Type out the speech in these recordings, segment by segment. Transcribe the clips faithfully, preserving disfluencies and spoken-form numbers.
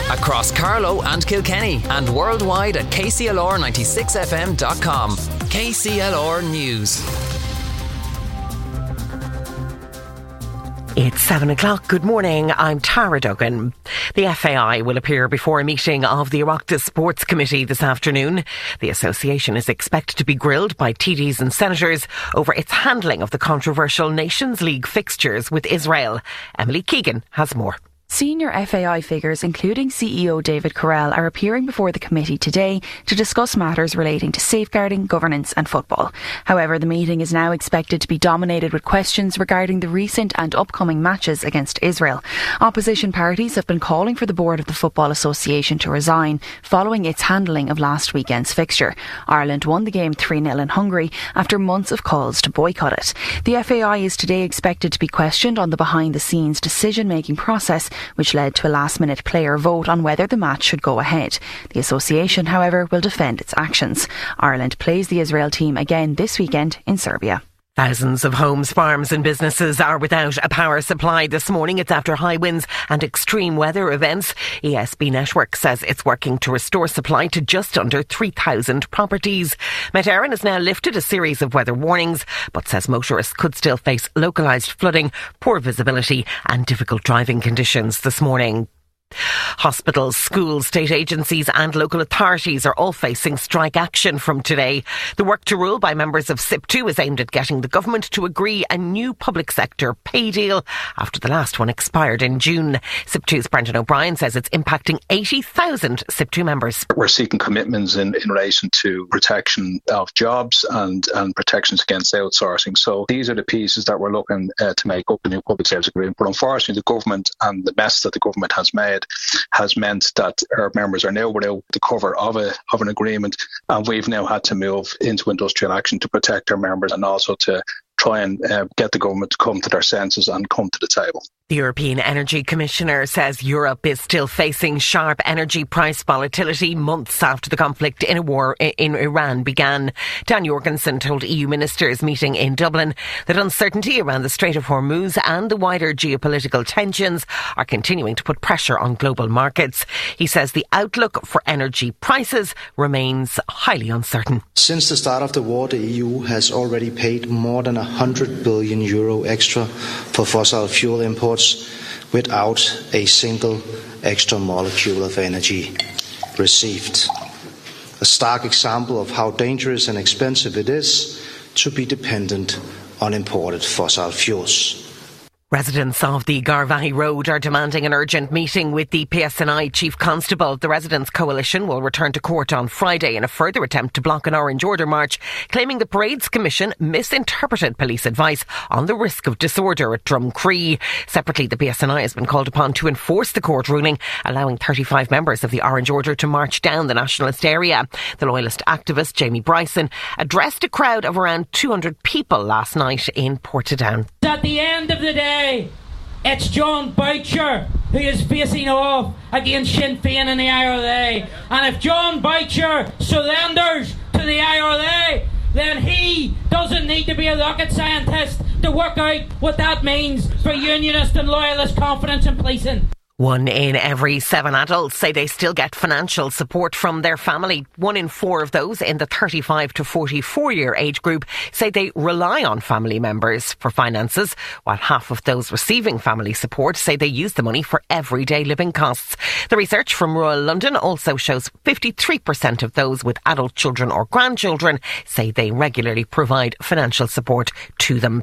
Across Carlow and Kilkenny and worldwide at k c l r ninety-six f m dot com. K C L R News. It's seven o'clock. Good morning. I'm Tara Duggan. The F A I will appear before a meeting of the Oireachtas Sports Committee this afternoon. The association is expected to be grilled by T Ds and senators over its handling of the controversial Nations League fixtures with Israel. Emily Keegan has more. Senior F A I figures, including C E O David Carrell, are appearing before the committee today to discuss matters relating to safeguarding, governance and football. However, the meeting is now expected to be dominated with questions regarding the recent and upcoming matches against Israel. Opposition parties have been calling for the board of the Football Association to resign following its handling of last weekend's fixture. Ireland won the game three nil in Hungary after months of calls to boycott it. The F A I is today expected to be questioned on the behind-the-scenes decision-making process, which led to a last-minute player vote on whether the match should go ahead. The association, however, will defend its actions. Ireland plays the Israel team again this weekend in Serbia. Thousands of homes, farms and businesses are without a power supply this morning. It's after high winds and extreme weather events. E S B Network says it's working to restore supply to just under three thousand properties. Met Éireann has now lifted a series of weather warnings, but says motorists could still face localised flooding, poor visibility and difficult driving conditions this morning. Hospitals, schools, state agencies and local authorities are all facing strike action from today. The work to rule by members of S I P two is aimed at getting the government to agree a new public sector pay deal after the last one expired in June. S I P two's Brendan O'Brien says it's impacting eighty thousand S I P two members. We're seeking commitments in, in relation to protection of jobs and, and protections against outsourcing. So these are the pieces that we're looking uh, to make up the new public service agreement. But unfortunately, the government and the mess that the government has made has meant that our members are now without the cover of a of an agreement, and we've now had to move into industrial action to protect our members and also to try and uh, get the government to come to their senses and come to the table. The European Energy Commissioner says Europe is still facing sharp energy price volatility months after the conflict in a war in Iran began. Dan Jorgensen told E U ministers meeting in Dublin that uncertainty around the Strait of Hormuz and the wider geopolitical tensions are continuing to put pressure on global markets. He says the outlook for energy prices remains highly uncertain. Since the start of the war, the E U has already paid more than one hundred billion euro extra for fossil fuel imports without a single extra molecule of energy received. A stark example of how dangerous and expensive it is to be dependent on imported fossil fuels. Residents of the Garvaghey Road are demanding an urgent meeting with the P S N I Chief Constable. The Residents' Coalition will return to court on Friday in a further attempt to block an Orange Order march, claiming the Parades Commission misinterpreted police advice on the risk of disorder at Drumcree. Separately, the P S N I has been called upon to enforce the court ruling, allowing thirty-five members of the Orange Order to march down the nationalist area. The loyalist activist Jamie Bryson addressed a crowd of around two hundred people last night in Portadown. At the end of the day, it's John Boucher who is facing off against Sinn Féin and the I R L A. And if John Boucher surrenders to the I R L A, then he doesn't need to be a rocket scientist to work out what that means for unionist and loyalist confidence in policing. One in every seven adults say they still get financial support from their family. One in four of those in the thirty-five to forty-four year age group say they rely on family members for finances, while half of those receiving family support say they use the money for everyday living costs. The research from Royal London also shows fifty-three percent of those with adult children or grandchildren say they regularly provide financial support to them.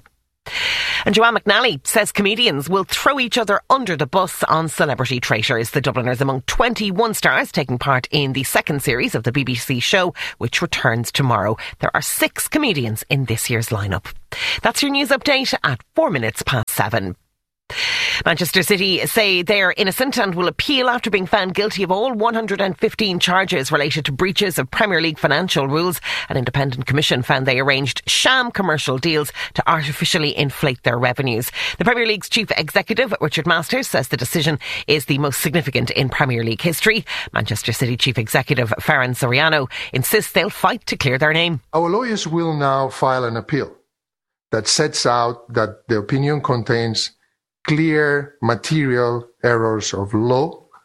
And Joanne McNally says comedians will throw each other under the bus on Celebrity Traitors. The Dubliners among twenty-one stars taking part in the second series of the B B C show, which returns tomorrow. There are six comedians in this year's lineup. That's your news update at four minutes past seven. Manchester City say they're innocent and will appeal after being found guilty of all one hundred fifteen charges related to breaches of Premier League financial rules. An independent commission found they arranged sham commercial deals to artificially inflate their revenues. The Premier League's chief executive, Richard Masters, says the decision is the most significant in Premier League history. Manchester City chief executive Ferran Soriano insists they'll fight to clear their name. Our lawyers will now file an appeal that sets out that the opinion contains clear material errors of law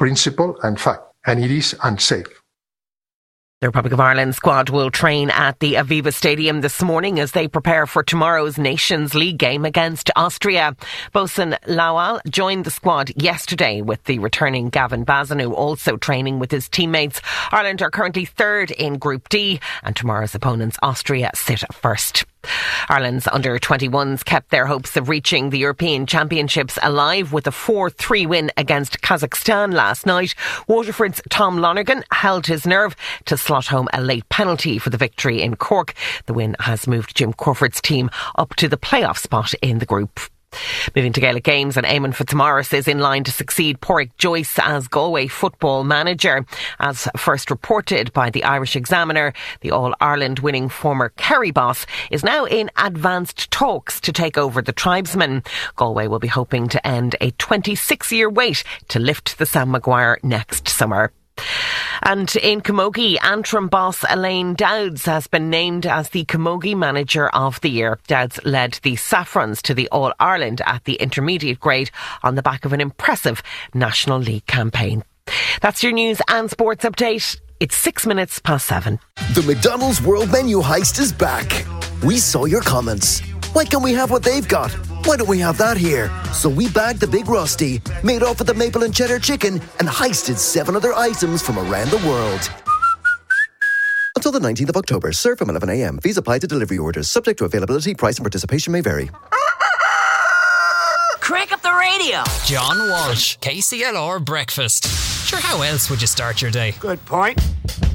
principle and fact, and it is unsafe. The Republic of Ireland squad will train at the Aviva Stadium this morning as they prepare for tomorrow's Nations League game against Austria. Bosun Lawal joined the squad yesterday with the returning Gavin Bazanu also training with his teammates. Ireland are currently third in Group D and tomorrow's opponents Austria sit first. Ireland's under twenty-ones kept their hopes of reaching the European Championships alive with a four three win against Kazakhstan last night. Waterford's Tom Lonergan held his nerve to slot home a late penalty for the victory in Cork. The win has moved Jim Crawford's team up to the playoff spot in the group. Moving to Gaelic Games, and Eamon Fitzmaurice is in line to succeed Pádraig Joyce as Galway football manager. As first reported by the Irish Examiner, the All-Ireland winning former Kerry boss is now in advanced talks to take over the tribesmen. Galway will be hoping to end a twenty-six year wait to lift the Sam Maguire next summer. And in Camogie, Antrim boss Elaine Dowds has been named as the Camogie Manager of the Year. Dowds led the Saffrons to the All-Ireland at the intermediate grade on the back of an impressive National League campaign. That's your news and sports update. It's six minutes past seven. The McDonald's World Menu Heist is back. We saw your comments. Why can't we have what they've got? Why don't we have that here? So we bagged the Big Rusty, made off with the maple and cheddar chicken, and heisted seven other items from around the world. Until the nineteenth of October, serve from eleven a.m. Fees apply to delivery orders. Subject to availability, price and participation may vary. Crank up the radio. John Walsh, K C L R Breakfast. Sure, how else would you start your day? Good point.